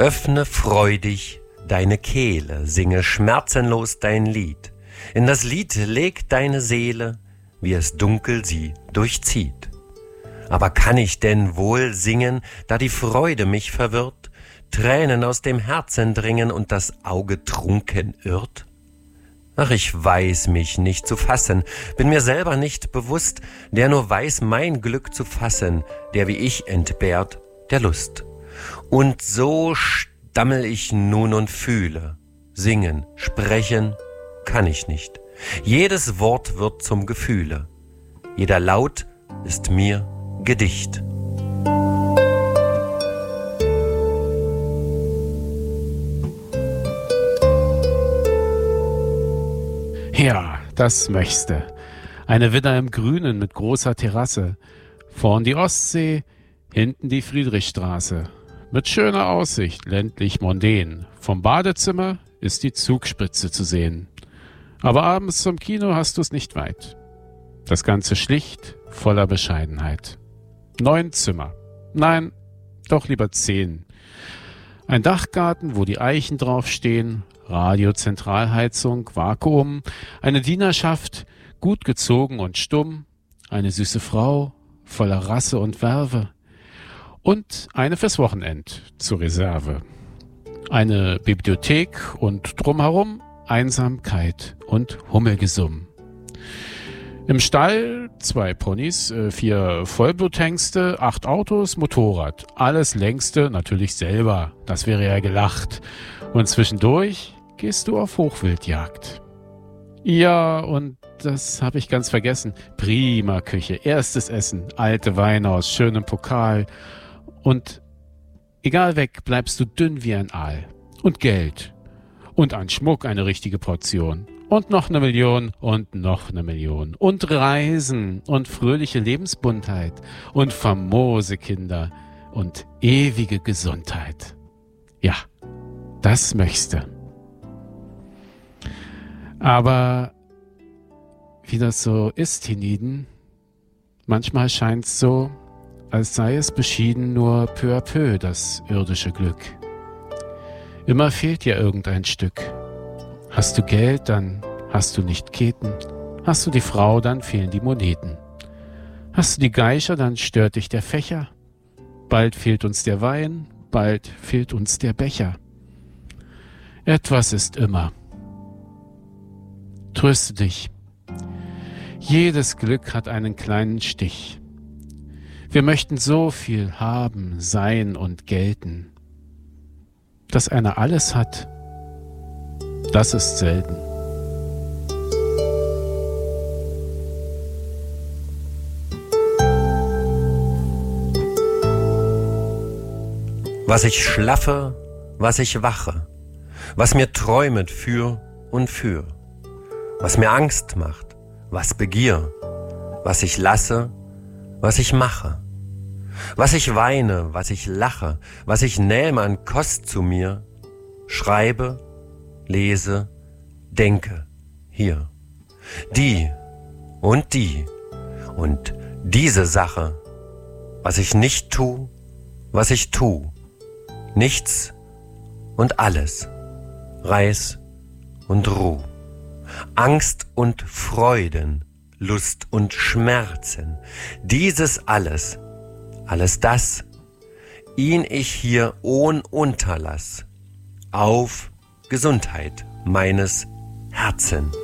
Öffne freudig deine Kehle, singe schmerzenlos dein Lied. In das Lied leg deine Seele, wie es dunkel sie durchzieht. Aber kann ich denn wohl singen, da die Freude mich verwirrt, Tränen aus dem Herzen dringen und das Auge trunken irrt? Ach, ich weiß mich nicht zu fassen, bin mir selber nicht bewusst, der nur weiß mein Glück zu fassen, der wie ich entbehrt der Lust. Und so stammel ich nun und fühle, singen, sprechen kann ich nicht. Jedes Wort wird zum Gefühle, jeder Laut ist mir Gedicht. Ja, das möchte. Eine Villa im Grünen mit großer Terrasse. Vorn die Ostsee, hinten die Friedrichstraße. Mit schöner Aussicht, ländlich mondän. Vom Badezimmer ist die Zugspitze zu sehen. Aber abends zum Kino hast du's nicht weit. Das Ganze schlicht, voller Bescheidenheit. 9 Zimmer. Nein, doch lieber 10. Ein Dachgarten, wo die Eichen draufstehen, Radio-Zentralheizung, Vakuum, eine Dienerschaft, gut gezogen und stumm, eine süße Frau, voller Rasse und Werbe und eine fürs Wochenend zur Reserve. Eine Bibliothek und drumherum Einsamkeit und Hummelgesumm. Im Stall 2 Ponys, 4 Vollbluthengste, 8 Autos, Motorrad. Alles längste natürlich selber, das wäre ja gelacht. Und zwischendurch gehst du auf Hochwildjagd. Ja, und das habe ich ganz vergessen. Prima Küche, erstes Essen, alte Weine aus schönem Pokal. Und egal weg, bleibst du dünn wie ein Aal. Und Geld. Und an Schmuck eine richtige Portion. Und noch 1 Million und noch 1 Million. Und Reisen und fröhliche Lebensbuntheit. Und famose Kinder und ewige Gesundheit. Ja, das möchte. Aber wie das so ist hienieden, manchmal scheint's so, als sei es beschieden nur peu à peu das irdische Glück. Immer fehlt dir irgendein Stück. Hast du Geld, dann hast du nicht Keten. Hast du die Frau, dann fehlen die Moneten. Hast du die Geicher, dann stört dich der Fächer. Bald fehlt uns der Wein, bald fehlt uns der Becher. Etwas ist immer. Tröste dich. Jedes Glück hat einen kleinen Stich. Wir möchten so viel haben, sein und gelten. Dass einer alles hat, das ist selten. Was ich schlaffe, was ich wache, was mir träumet für und für, was mir Angst macht, was Begier, was ich lasse, was ich mache, was ich weine, was ich lache, was ich nähme an Kost zu mir, schreibe, lese, denke, hier. Die und diese Sache, was ich nicht tu, was ich tu, nichts und alles, Reis und Ruh, Angst und Freuden, Lust und Schmerzen, dieses alles, alles das, ihn ich hier ohn Unterlass, auf Gesundheit meines Herzens.